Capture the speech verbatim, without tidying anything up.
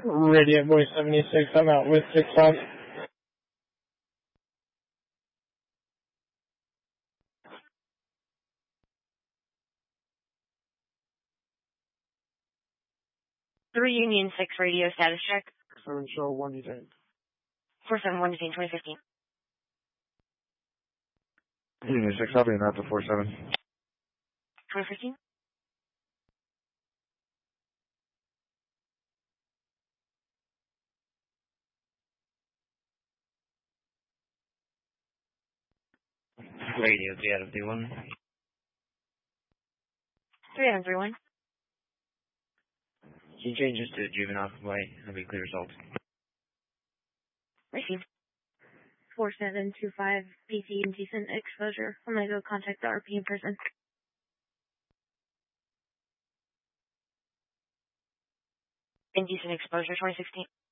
Radiant Boy seventy-six, I'm out with six five. Three Union six radio status check. Seven show one detain. Four seven one detain twenty fifteen. Union six, I'll be in after four seven. Twenty fifteen. Radio three out of three one. Three out of three one. Can you change this to juvenile white? That'll be clear results. Received. Four seven two five P C indecent exposure. I'm gonna go contact the R P in person. Indecent exposure twenty sixteen.